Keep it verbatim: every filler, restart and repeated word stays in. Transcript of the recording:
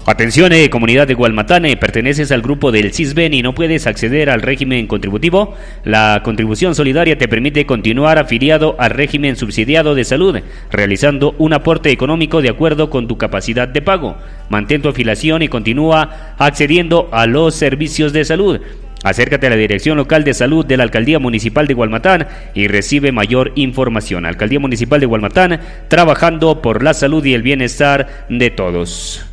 Atención, eh, comunidad de Gualmatán, eh, perteneces al grupo del CISBEN y no puedes acceder al régimen contributivo. La contribución solidaria te permite continuar afiliado al régimen subsidiado de salud, realizando un aporte económico de acuerdo con tu capacidad de pago. Mantén tu afiliación y continúa accediendo a los servicios de salud. Acércate a la Dirección Local de Salud de la Alcaldía Municipal de Gualmatán y recibe mayor información. Alcaldía Municipal de Gualmatán, trabajando por la salud y el bienestar de todos.